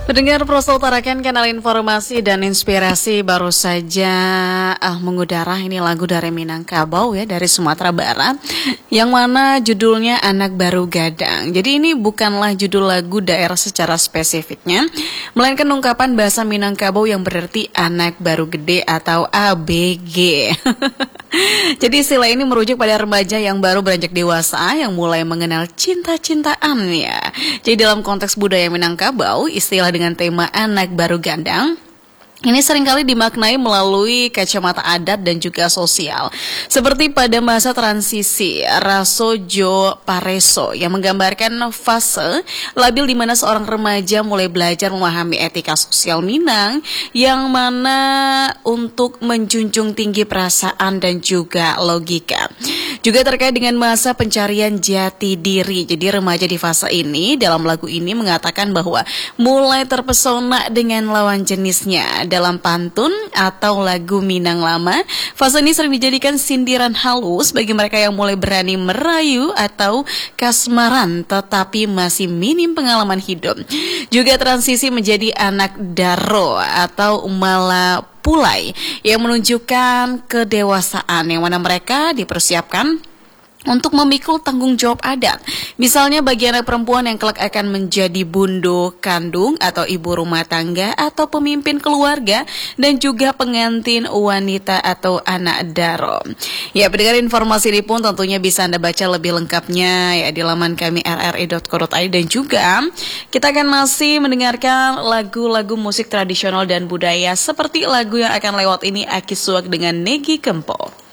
Pendengar Prosa utarakan kanal informasi dan inspirasi baru saja mengudara ini lagu dari Minangkabau ya, dari Sumatera Barat, yang mana judulnya Anak Baru Gadang. Jadi ini bukanlah judul lagu daerah secara spesifiknya, melainkan ungkapan bahasa Minangkabau yang berarti anak baru gede atau ABG. Jadi istilah ini merujuk pada remaja yang baru beranjak dewasa yang mulai mengenal cinta-cintaan ya. Jadi dalam konteks budaya Minangkabau, istilah dengan tema anak baru gandang ini seringkali dimaknai melalui kacamata adat dan juga sosial. Seperti pada masa transisi Rasojo Pareso yang menggambarkan fase labil di mana seorang remaja mulai belajar memahami etika sosial Minang yang mana untuk menjunjung tinggi perasaan dan juga logika. Juga terkait dengan masa pencarian jati diri. Jadi remaja di fase ini dalam lagu ini mengatakan bahwa mulai terpesona dengan lawan jenisnya. Dalam pantun atau lagu Minang Lama, fase ini sering dijadikan sindiran halus bagi mereka yang mulai berani merayu atau kasmaran tetapi masih minim pengalaman hidup. Juga transisi menjadi anak daro atau malapulai yang menunjukkan kedewasaan yang mana mereka dipersiapkan untuk memikul tanggung jawab adat. Misalnya bagi anak perempuan yang kelak akan menjadi bundo kandung atau ibu rumah tangga atau pemimpin keluarga dan juga pengantin wanita atau anak daro. Ya, pendengar informasi ini pun tentunya bisa Anda baca lebih lengkapnya ya di laman kami rri.co.id, dan juga kita akan masih mendengarkan lagu-lagu musik tradisional dan budaya seperti lagu yang akan lewat ini Aki Suak dengan Negi Kempo.